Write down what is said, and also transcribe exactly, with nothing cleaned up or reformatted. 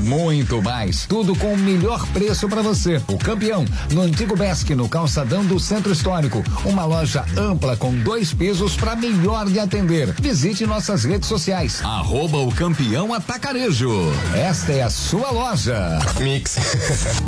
muito mais. Tudo com o melhor preço para você. O Campeão, no antigo Besc, no calçadão do Centro Histórico. Uma loja ampla com dois pisos para melhor lhe atender. Visite nossas redes sociais. Arroba o Campeão Atacarejo. Esta é a sua loja. Mix.